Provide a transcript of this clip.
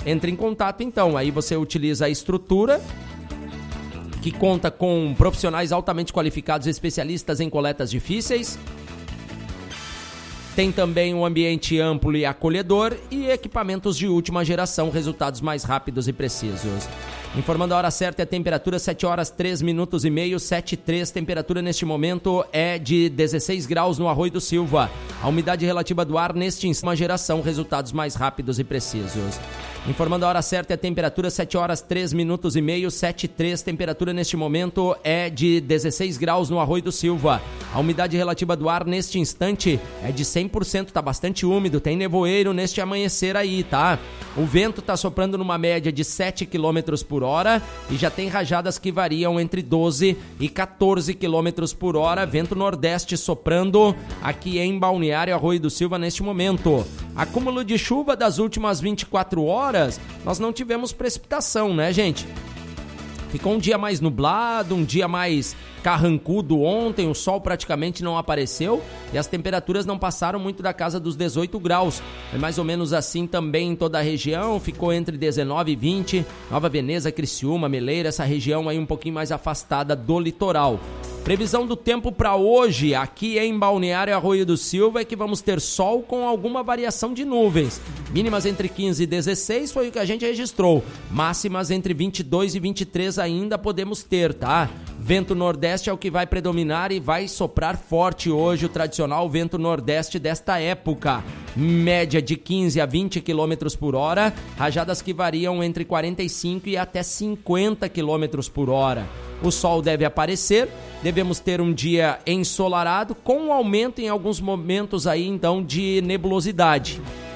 entre em contato então. Aí você utiliza a estrutura, que conta com profissionais altamente qualificados e especialistas em coletas difíceis. Tem também um ambiente amplo e acolhedor e equipamentos de última geração, resultados mais rápidos e precisos. Informando a hora certa, a temperatura 7 horas 3 minutos e meio, 7:03. Temperatura neste momento é de 16 graus no Arroio do Silva. A umidade relativa do ar neste instante, uma geração, resultados mais rápidos e precisos. Informando a hora certa, a temperatura 7 horas 3 minutos e meio, 7:03. Temperatura neste momento é de 16 graus no Arroio do Silva. A umidade relativa do ar neste instante é de 100%, tá bastante úmido, tem nevoeiro neste amanhecer aí, tá? O vento tá soprando numa média de 7 km por hora e já tem rajadas que variam entre 12 e 14 km por hora. Vento nordeste soprando aqui em Balneário Arroio do Silva neste momento. Acúmulo de chuva das últimas 24 horas, nós não tivemos precipitação, né, gente? Ficou um dia mais nublado, um dia mais carrancudo ontem, o sol praticamente não apareceu e as temperaturas não passaram muito da casa dos 18 graus. Foi mais ou menos assim também em toda a região, ficou entre 19 e 20, Nova Veneza, Criciúma, Meleira, essa região aí um pouquinho mais afastada do litoral. Previsão do tempo para hoje, aqui em Balneário Arroio do Silva, é que vamos ter sol com alguma variação de nuvens. Mínimas entre 15 e 16 foi o que a gente registrou. Máximas entre 22 e 23 ainda podemos ter, tá? Vento nordeste é o que vai predominar e vai soprar forte hoje, o tradicional vento nordeste desta época. Média de 15 a 20 km por hora, rajadas que variam entre 45 e até 50 km por hora. O sol deve aparecer, devemos ter um dia ensolarado, com um aumento em alguns momentos aí então de nebulosidade.